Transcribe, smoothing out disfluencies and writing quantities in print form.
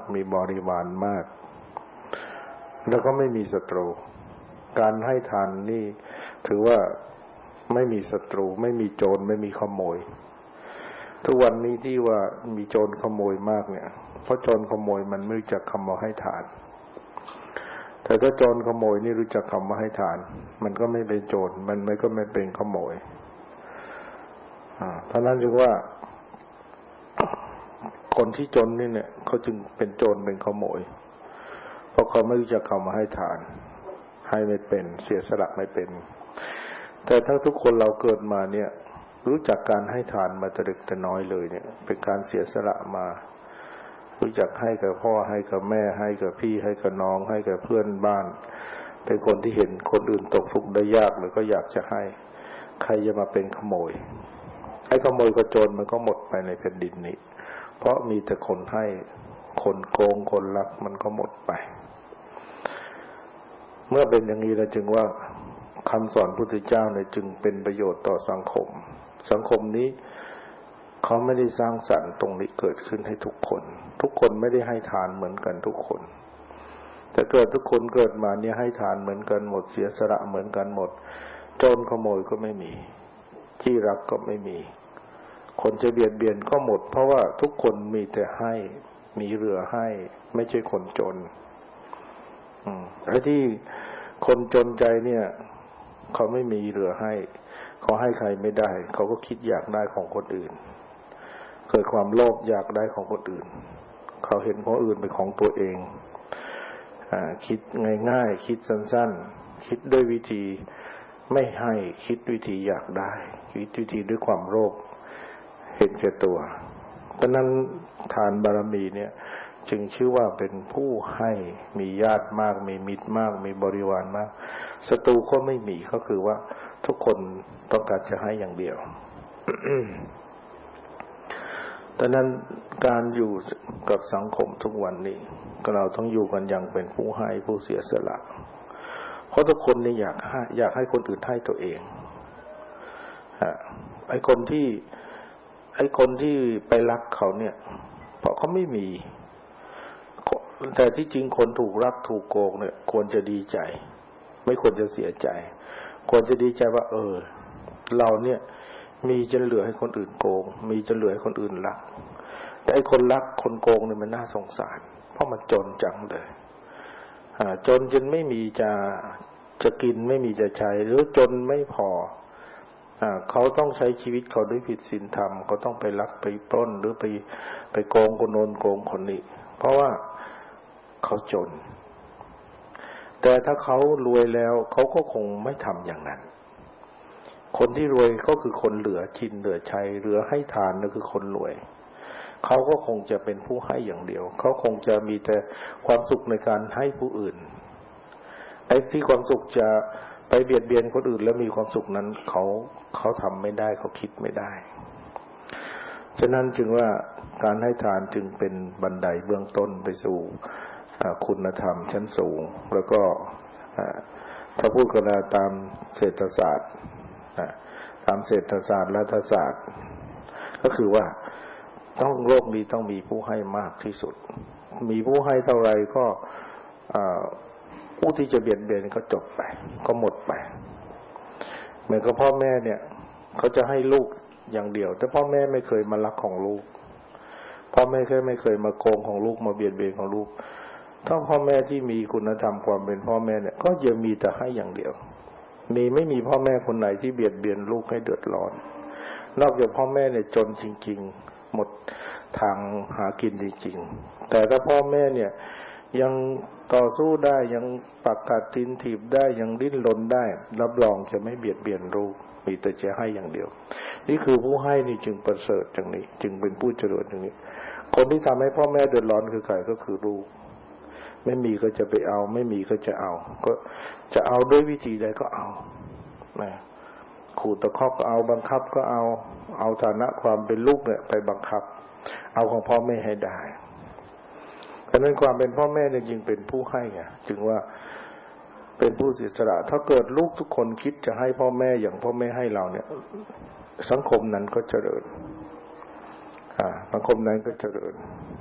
มีบริวารมากแล้วก็ไม่มีศัตรูการให้ทานนี่ถือว่าไม่มีศัตรูไม่มีโจรไม่มีขโมยทุกวันนี้ที่ว่ามีโจรขโมยมากเนี่ยเพราะโจรขโมยมันไม่รู้จักคำว่าให้ทานแต่ถ้าโจรขโมยนี่รู้จักคำว่าให้ทานมันก็ไม่เป็นโจรมันก็ไม่เป็นขโมยเพราะนั้นจึงว่าคนที่จนนี่เนี่ยเขาจึงเป็นโจรเป็นขโมยเพราะเขาไม่รู้จักคำว่าให้ทานให้ไม่เป็นเสียสละไม่เป็นแต่ถ้าทุกคนเราเกิดมาเนี่ยรู้จักการให้ทานมาแต่เด็กแต่น้อยเลยเนี่ยเป็นการเสียสละมารู้จักให้กับพ่อให้กับแม่ให้กับพี่ให้กับน้องให้กับเพื่อนบ้านเป็นคนที่เห็นคนอื่นตกทุกข์ได้ยากเลยก็อยากจะให้ใครจะมาเป็นขโมยไอ้ขโมยกับโจรมันก็หมดไปในแผ่นดินนี้เพราะมีแต่คนให้คนโกงคนลักมันก็หมดไปเมื่อเป็นอย่างนี้เราจึงว่าคำสอนพุทธเจ้าเนี่ยจึงเป็นประโยชน์ต่อสังคมสังคมนี้เขาไม่ได้สร้างสรรค์ตรงนี้เกิดขึ้นให้ทุกคนทุกคนไม่ได้ให้ทานเหมือนกันทุกคนแต่เกิดทุกคนเกิดมาเนี่ยให้ทานเหมือนกันหมดเสียสละเหมือนกันหมดโจรขโมยก็ไม่มีที่รักก็ไม่มีคนจะเบียดเบียนก็หมดเพราะว่าทุกคนมีแต่ให้มีเหลือให้ไม่ใช่คนจนไอ้ที่คนจนใจเนี่ยเขาไม่มีเหลือให้เขาให้ใครไม่ได้เขาก็คิดอยากได้ของคนอื่นเกิดความโลภอยากได้ของคนอื่นเขาเห็นของอื่นเป็นของตัวเองคิดง่ายๆคิดสั้นๆคิดด้วยวิธีไม่ให้คิดวิธีอยากได้คิดวิธีด้วยความโลภเห็นแก่ตัวเพราะนั้นทานบารมีเนี่ยจึงชื่อว่าเป็นผู้ให้มีญาติมากมีมิตรมากมีบริวารมากศัตรูก็ไม่มีก็คือว่าทุกคนต้องการจะให้อย่างเดียว ดังนั้นการอยู่กับสังคมทุกวันนี้เราต้องอยู่กันอย่างเป็นผู้ให้ผู้เสียสละเพราะทุกคนนี่อยากให้คนอื่นให้ตัวเองไอ้คนที่ไปรักเขาเนี่ยเพราะเขาไม่มีแต่ที่จริงคนถูกรักถูกโกงเนี่ยควรจะดีใจไม่ควรจะเสียใจควรจะดีใจว่าเราเนี่ยมีจนเหลือให้คนอื่นโกงมีจนเหลือให้คนอื่นรักแต่ไอ้คนรักคนโกงเนี่ยมันน่าสงสารเพราะมันจนจังเลยจนจนไม่มีจะกินไม่มีจะใช้หรือจนไม่พอเขาต้องใช้ชีวิตเขาด้วยผิดศีลธรรมเขาต้องไปลักไปปล้นหรือไปโกงคนโน้นโกงคนนี้เพราะว่าเขาจนแต่ถ้าเขารวยแล้วเขาก็คงไม่ทำอย่างนั้นคนที่รวยก็คือคนเหลือกินเหลือใช้เหลือให้ทานนั่นคือคนรวยเขาก็คงจะเป็นผู้ให้อย่างเดียวเขาคงจะมีแต่ความสุขในการให้ผู้อื่นไอ้ที่ความสุขจะไปเบียดเบียนคนอื่นแล้วมีความสุขนั้นเขาทำไม่ได้เขาคิดไม่ได้ฉะนั้นจึงว่าการให้ทานจึงเป็นบันไดเบื้องต้นไปสู่คุณธรรมชั้นสูงแล้วก็ถ้าพูดกันตามเศรษฐศาสตร์ตามเศรษฐศาสตร์รัฐศาสตร์ก็คือว่าโลกนี้ต้องมีผู้ให้มากที่สุดมีผู้ให้เท่าไรก็ผู้ที่จะเบียดเบียนก็จบไปก็หมดไปเหมือนกับพ่อแม่เนี่ยเขาจะให้ลูกอย่างเดียวแต่พ่อแม่ไม่เคยมาลักของลูกพ่อแม่ไม่เคยมาโกงของลูกมาเบียดเบียนของลูกถ้าพ่อแม่ที่มีคุณธรรมความเป็นพ่อแม่เนี่ยก็จะมีแต่ให้อย่างเดียวไม่มีพ่อแม่คนไหนที่เบียดเบียนลูกให้เดือดร้อนนอกจากพ่อแม่เนี่ยจนจริงๆหมดทางหากินจริงๆแต่ถ้าพ่อแม่เนี่ยยังต่อสู้ได้ยังปักกัดตีนถีบได้ยังดิ้นรนได้รับรองจะไม่เบียดเบียนลูกมีแต่จะให้อย่างเดียวนี่คือผู้ให้นี่จึงประเสริฐจังนี้จึงเป็นผู้เจริญจังนี้คนที่ทำให้พ่อแม่เดือดร้อนคือใครก็คือลูกไม่มีก็จะไปเอาไม่มีก็จะเอาก็จะเอาด้วยวิธีใดก็เอานะขู่ตะคอกก็เอาบังคับก็เอาฐานะความเป็นลูกเนี่ยไปบังคับเอาของพ่อแม่ให้ได้เพราะนั้นความเป็นพ่อแม่เนี่ยจึงเป็นผู้ให้ไงจึงว่าเป็นผู้เสียสละถ้าเกิดลูกทุกคนคิดจะให้พ่อแม่อย่างพ่อแม่ให้เราเนี่ยสังคมนั้นก็เจริญสังคมนั้นก็เจริญ